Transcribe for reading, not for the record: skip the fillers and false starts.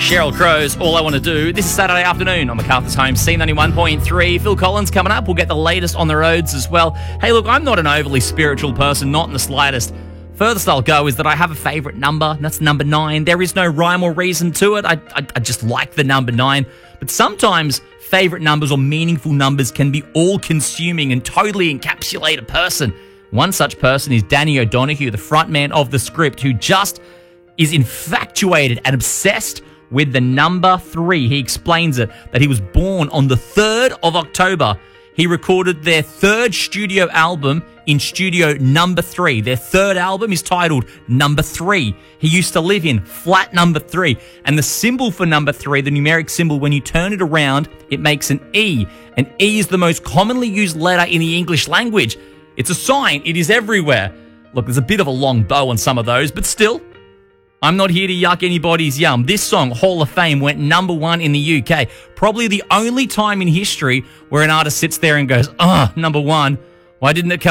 Sheryl Crow's All I Want to Do. This is Saturday afternoon on MacArthur's Home, C91.3. Phil Collins coming up. We'll get the latest on the roads as well. Hey, look, I'm not an overly spiritual person, not in the slightest. Furthest I'll go is that I have a favourite number, and that's number 9. There is no rhyme or reason to it. I just like the number 9. But sometimes favourite numbers or meaningful numbers can be all-consuming and totally encapsulate a person. One such person is Danny O'Donoghue, the frontman of The Script, who just is infatuated and obsessed with the number 3. He explains it, that he was born on the 3rd of October. He recorded their 3rd studio album in studio number 3. Their 3rd album is titled Number 3. He used to live in flat number 3. And the symbol for number 3, the numeric symbol, when you turn it around, it makes an E. An E is the most commonly used letter in the English language. It's a sign. It is everywhere. Look, there's a bit of a long bow on some of those, but still, I'm not here to yuck anybody's yum. This song, Hall of Fame, went number 1 in the UK. Probably the only time in history where an artist sits there and goes, number 1. Why didn't it come